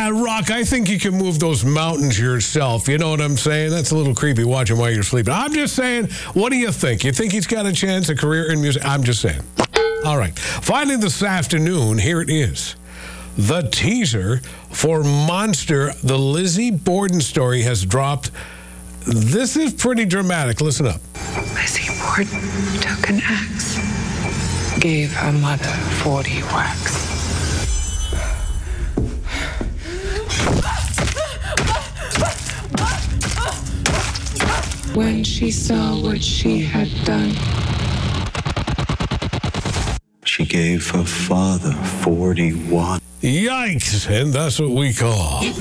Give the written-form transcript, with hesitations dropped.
Rock, I think you can move those mountains yourself. You know what I'm saying? That's a little creepy watching while you're sleeping. I'm just saying, what do you think? You think he's got a chance, a career in music? I'm just saying. All right. Finally, this afternoon, here it is. The teaser for Monster, the Lizzie Borden story, has dropped. This is pretty dramatic. Listen up. Lizzie Borden took an axe, gave her mother 40 whacks. When she saw what she had done, she gave her father 41. Yikes, and that's what we call